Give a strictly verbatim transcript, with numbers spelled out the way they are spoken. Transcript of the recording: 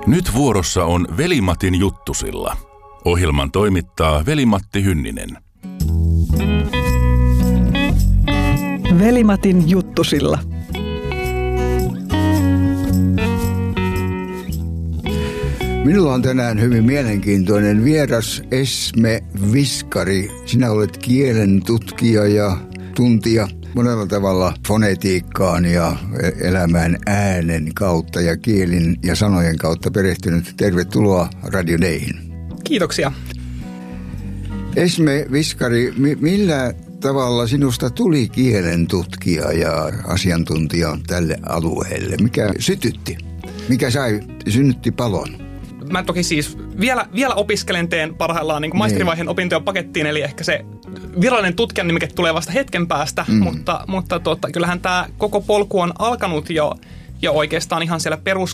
Nyt vuorossa on Veli-Matin juttusilla. Ohjelman toimittaa Veli-Matti Hynninen. Veli-Matin juttusilla. Minulla on tänään hyvin mielenkiintoinen vieras, Esme Viskari. Sinä olet kielen tutkija ja tuntija monella tavalla fonetiikkaan ja elämään äänen kautta ja kielin ja sanojen kautta perehtynyt. Tervetuloa Radio Dayhin. Kiitoksia. Esme Viskari, millä tavalla sinusta tuli kielen tutkija ja asiantuntija tälle alueelle? Mikä sytytti? Mikä sai, synnytti palon? Mä toki siis vielä, vielä opiskelen, teen parhaillaan niin kuin maisterivaiheen opintoja pakettiin, eli ehkä se virallinen tutkijan nimike tulee vasta hetken päästä, mm. mutta, mutta tota, kyllähän tämä koko polku on alkanut jo, jo oikeastaan ihan siellä perus